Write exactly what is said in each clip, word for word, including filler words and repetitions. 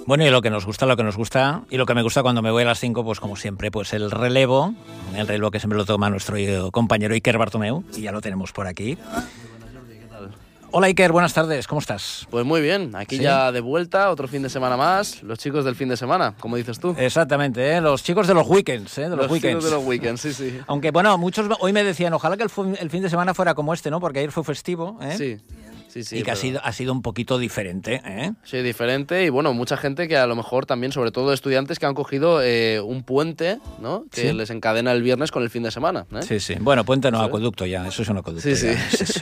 Bueno, y lo que nos gusta, lo que nos gusta, y lo que me gusta cuando me voy a las cinco, pues como siempre, pues el relevo, el relevo que siempre lo toma nuestro compañero Iker Bartomeu, y ya lo tenemos por aquí. Hola Iker, buenas tardes, ¿cómo estás? Pues muy bien, aquí ¿Sí? ya de vuelta, otro fin de semana más, los chicos del fin de semana, como dices tú. Exactamente, ¿eh? Los chicos de los weekends, ¿eh? De los, los weekends. chicos de los weekends, sí, sí. Aunque bueno, muchos hoy me decían, ojalá que el, el fin de semana fuera como este, ¿no? Porque ayer fue festivo, ¿eh? Sí. Sí, sí, y que pero... ha, sido, ha sido un poquito diferente, ¿eh? Sí, diferente y bueno, mucha gente que a lo mejor también, sobre todo estudiantes que han cogido eh, un puente, ¿no? Que ¿Sí? les encadena el viernes con el fin de semana, ¿eh? Sí, sí. Bueno, puente no, ¿sí? Acueducto ya, eso es un acueducto. Sí, sí. sí, sí.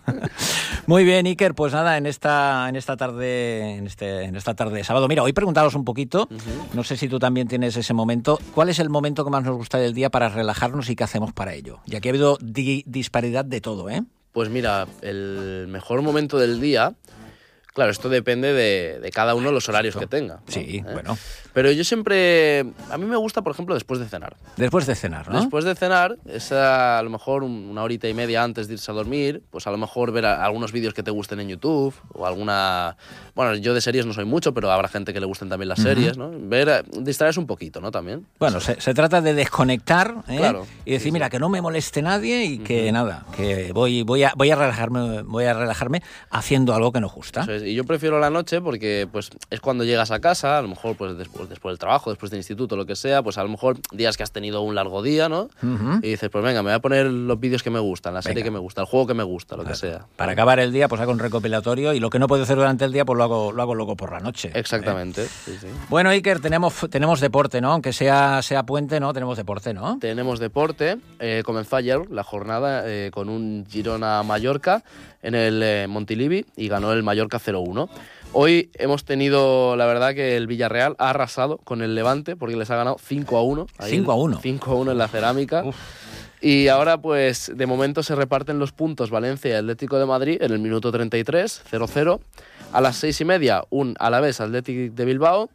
Muy bien, Iker, pues nada, en esta, en esta tarde, en, este, en esta tarde de sábado. Mira, hoy preguntaros un poquito, uh-huh. no sé si tú también tienes ese momento, ¿cuál es el momento que más nos gusta del día para relajarnos y qué hacemos para ello? Ya que ha habido di- disparidad de todo, ¿eh? Pues mira, el mejor momento del día, claro, esto depende de, de cada uno de los horarios que tenga, ¿no? Sí, ¿Eh? bueno. Pero yo siempre, a mí me gusta, por ejemplo, después de cenar. Después de cenar, ¿no? Después de cenar, es a, a lo mejor una horita y media antes de irse a dormir, pues a lo mejor ver a, algunos vídeos que te gusten en YouTube o alguna... Bueno, yo de series no soy mucho, pero habrá gente que le gusten también las uh-huh. series, ¿no? Ver, distraerse un poquito, ¿no? También. Bueno, se, se trata de desconectar, ¿eh? Claro, y decir, sí, mira, sí. que no me moleste nadie y que uh-huh. nada, que voy, voy, a, voy, a relajarme, voy a relajarme haciendo algo que nos gusta. Eso es. Y yo prefiero la noche porque pues es cuando llegas a casa, a lo mejor pues después, después del trabajo, después del instituto, lo que sea, pues a lo mejor días que has tenido un largo día, ¿no? Uh-huh. Y dices, pues venga, me voy a poner los vídeos que me gustan, la serie venga. que me gusta, el juego que me gusta, lo claro. que sea. Para ¿no? acabar el día, pues hago un recopilatorio y lo que no puedo hacer durante el día, pues lo hago, lo hago luego por la noche. Exactamente, ¿eh? sí, sí. Bueno, Iker, tenemos, tenemos deporte, ¿no? Aunque sea, sea puente, ¿no? Tenemos deporte, ¿no? Tenemos deporte. Eh, comenzó ayer la jornada eh, con un Girona-Mallorca en el eh, Montilivi y ganó el Mallorca cero uno. Hoy hemos tenido, la verdad, que el Villarreal ha arrasado con el Levante porque les ha ganado cinco a uno. cinco a uno. cinco a uno en la Cerámica. Uf. Y ahora, pues, de momento se reparten los puntos Valencia y Atlético de Madrid en el minuto treinta y tres, cero cero. A las seis y media, un Alavés Athletic de Bilbao.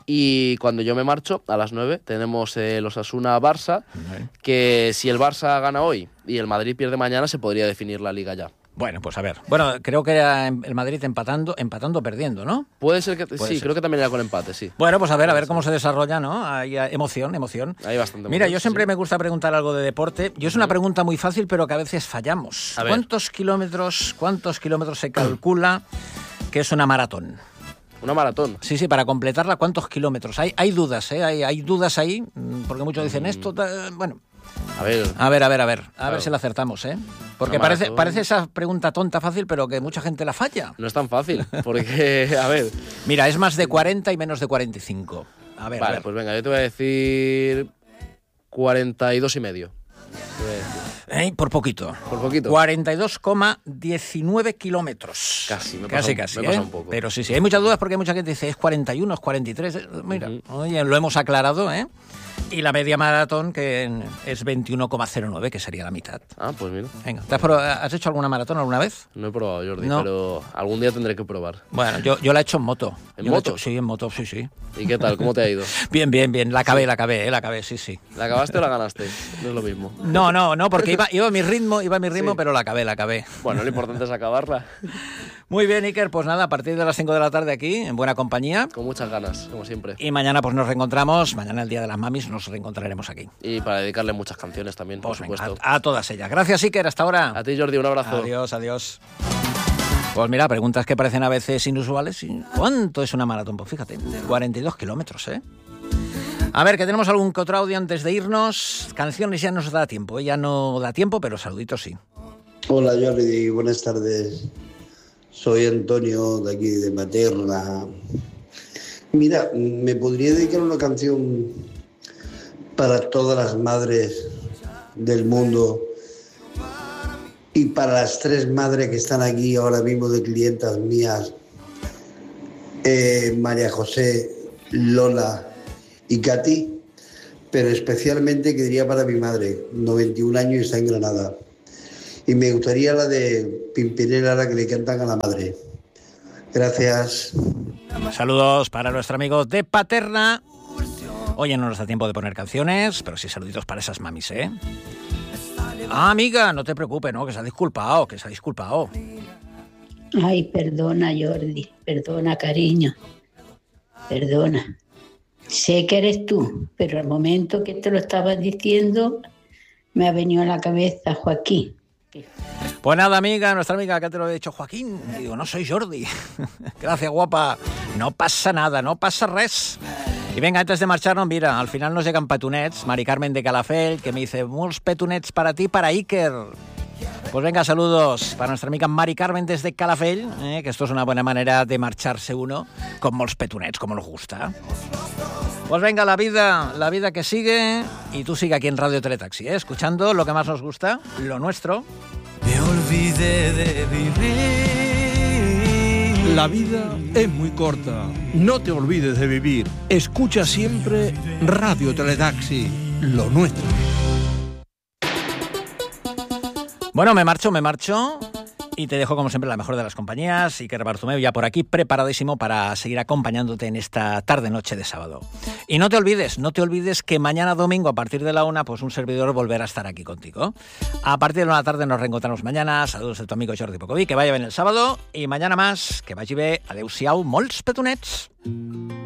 Y cuando yo me marcho, a las nueve, tenemos el Osasuna-Barça, uh-huh. que si el Barça gana hoy y el Madrid pierde mañana, se podría definir la Liga ya. Bueno, pues a ver. Bueno, creo que era el Madrid empatando, empatando, perdiendo, ¿no? Puede ser que Puede sí, ser. creo que también era con empate, sí. Bueno, pues a ver, a ver cómo se desarrolla, ¿no? Hay emoción, emoción. Hay bastante emoción. Mira, yo siempre sí. me gusta preguntar algo de deporte. Yo es una pregunta muy fácil, pero que a veces fallamos. A ver. ¿Cuántos kilómetros, cuántos kilómetros se calcula que es una maratón? Una maratón. Sí, sí, para completarla, ¿cuántos kilómetros? Hay, hay dudas, ¿eh? Hay, hay dudas ahí, porque muchos dicen esto, ta, bueno... A ver. A ver, a ver, a ver. A claro. ver si la acertamos, ¿eh? Porque parece, parece esa pregunta tonta fácil, pero que mucha gente la falla. No es tan fácil, porque, a ver... Mira, es más de cuarenta y menos de cuarenta y cinco. A ver, vale, a ver. pues venga, yo te voy a decir cuarenta y dos y medio. ¿Eh? Por poquito. Por poquito. cuarenta y dos coma diecinueve kilómetros. Casi, me casi, pasa, casi. Me ¿eh? pasa un poco. Pero sí, sí, hay muchas dudas porque hay mucha gente que dice es cuarenta y uno, es cuarenta y tres. Mira, uh-huh. oye, lo hemos aclarado, ¿eh? Y la media maratón, que es veintiuno coma cero nueve, que sería la mitad. Ah, pues mira. Venga, ¿te has, pro- ¿has hecho alguna maratón alguna vez? No he probado, Jordi, No. pero algún día tendré que probar. Bueno, yo, yo la he hecho en moto. ¿En Yo la he moto? hecho- sí, en moto, sí, sí. ¿Y qué tal? ¿Cómo te ha ido? Bien, bien, bien. La acabé, la acabé, eh, la acabé, sí, sí. ¿La acabaste o la ganaste? No es lo mismo. No, no, no, porque iba, iba a mi ritmo, iba a mi ritmo, Sí. pero la acabé, la acabé. Bueno, lo importante es acabarla. Muy bien, Iker, pues nada, a partir de las cinco de la tarde aquí, en buena compañía. Con muchas ganas, como siempre. Y mañana pues nos reencontramos, mañana el Día de las Mamis, nos reencontraremos aquí. Y para dedicarle muchas canciones también, por Pues venga, supuesto. a, a todas ellas. Gracias, Iker, hasta ahora. A ti, Jordi, un abrazo. Adiós, adiós. Pues mira, preguntas que parecen a veces inusuales. ¿Cuánto es una maratón? Pues fíjate, cuarenta y dos kilómetros, ¿eh? A ver, que tenemos algún que otro audio antes de irnos. Canciones ya no nos da tiempo, ¿eh? Ya no da tiempo, pero saluditos sí. Hola Jordi, buenas tardes. Soy Antonio de aquí de Materna. Mira, ¿me podría dedicar una canción para todas las madres del mundo y para las tres madres que están aquí ahora mismo de clientas mías? Eh, María José, Lola y Katy, pero especialmente quería para mi madre, noventa y un años y está en Granada. Y me gustaría la de Pimpinela, la que le cantan a la madre. Gracias. Saludos para nuestro amigo de Paterna. Oye, no nos da tiempo de poner canciones, pero sí saluditos para esas mamis, ¿eh? Ah, amiga, no te preocupes, ¿no? Que se ha disculpado, que se ha disculpado. Ay, perdona, Jordi, perdona, cariño. Perdona, sé que eres tú, pero al momento que te lo estabas diciendo me ha venido a la cabeza Joaquín. Pues nada, amiga, nuestra amiga que te lo he dicho, Joaquín, y digo, no soy Jordi. Gracias, guapa. No pasa nada, no pasa res. Y venga, antes de marcharnos, mira, al final nos llegan petunets. Mari Carmen de Calafell, que me dice, muchos petunets para ti, para Iker. Pues venga, saludos para nuestra amiga Mari Carmen desde Calafell, eh, que esto es una buena manera de marcharse uno con molts petunets, como nos gusta. Pues venga, la vida, la vida que sigue, y tú sigue aquí en Radio Teletaxi, ¿eh? Escuchando lo que más nos gusta, lo nuestro. Me olvidé de vivir. La vida es muy corta, no te olvides de vivir. Escucha siempre Radio Teletaxi, lo nuestro. Bueno, me marcho, me marcho. Y te dejo, como siempre, la mejor de las compañías. Iker Bartomeu ya por aquí, preparadísimo para seguir acompañándote en esta tarde-noche de sábado. Y no te olvides, no te olvides que mañana domingo, a partir de la una, pues un servidor volverá a estar aquí contigo. A partir de la tarde nos reencontramos mañana. Saludos de tu amigo Jordi Pocoví, que vaya bien el sábado. Y mañana más, que vagi bé. Adéu-siau, molts petonets.